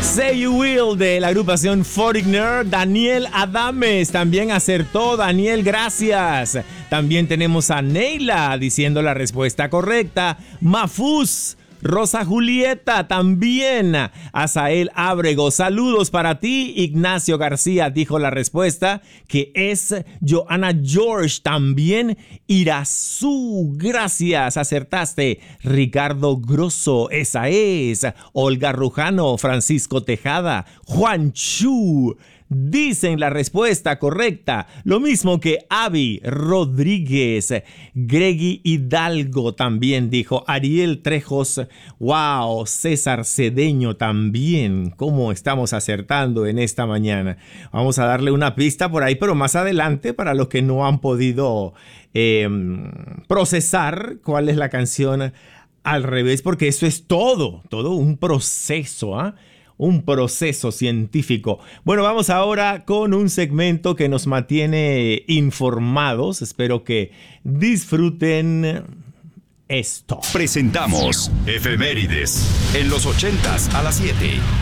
Say You Will de la agrupación Foreigner. Daniel Adames también acertó. Daniel, gracias. También tenemos a Neila diciendo la respuesta correcta. Mafuz. Rosa Julieta también. Azael Ábrego, saludos para ti. Ignacio García dijo la respuesta, que es Joana George también. Irazú, gracias, acertaste. Ricardo Grosso, esa es. Olga Rujano, Francisco Tejada, Juan Chu dicen la respuesta correcta. Lo mismo que Avi Rodríguez. Greggy Hidalgo también dijo. Ariel Trejos. Wow, César Cedeño también. ¿Cómo estamos acertando en esta mañana? Vamos a darle una pista por ahí, pero más adelante, para los que no han podido procesar cuál es la canción al revés, porque eso es todo un proceso, ¿ah? Un proceso científico. Bueno, vamos ahora con un segmento que nos mantiene informados. Espero que disfruten esto. Presentamos Efemérides en los 80s a las 7.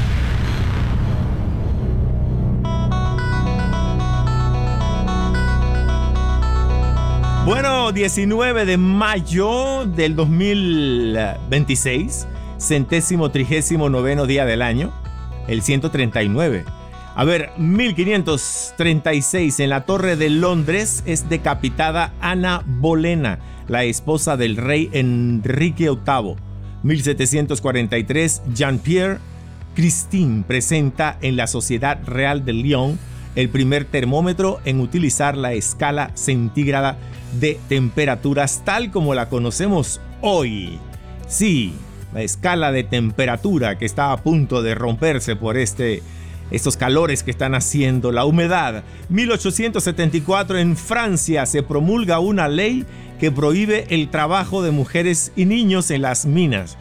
Bueno, 19 de mayo del 2026, 139º día del año. El 139. A ver, 1536, en la Torre de Londres es decapitada Ana Bolena, la esposa del rey Enrique VIII. 1743, Jean-Pierre Christine presenta en la Sociedad Real de Lyon el primer termómetro en utilizar la escala centígrada de temperaturas tal como la conocemos hoy. Sí, la escala de temperatura que está a punto de romperse por estos calores que están haciendo, la humedad. 1874, en Francia se promulga una ley que prohíbe el trabajo de mujeres y niños en las minas.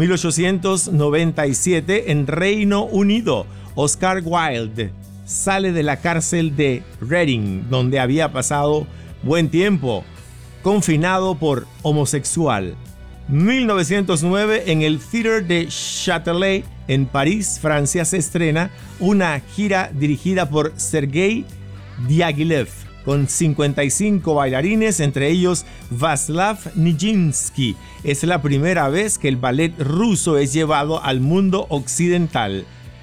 1897, en Reino Unido, Oscar Wilde sale de la cárcel de Reading, donde había pasado buen tiempo, confinado por homosexual. 1909, en el Theatre de Châtelet, en París, Francia, se estrena una gira dirigida por Sergei Diaghilev, con 55 bailarines, entre ellos Václav Nijinsky. Es la primera vez que el ballet ruso es llevado al mundo occidental.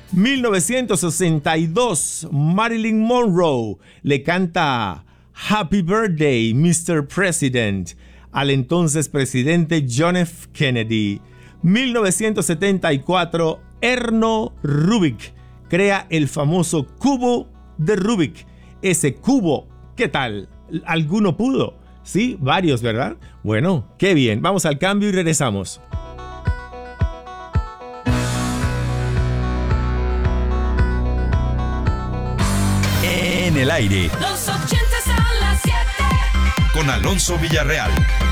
1962, Marilyn Monroe le canta Happy Birthday, Mr. President, al entonces presidente John F. Kennedy. 1974, Erno Rubik crea el famoso cubo de Rubik. Ese cubo, ¿qué tal? ¿Alguno pudo? Sí, varios, ¿verdad? Bueno, qué bien. Vamos al cambio y regresamos. En el aire. Los 80s a las 7. Con Alonso Villarreal.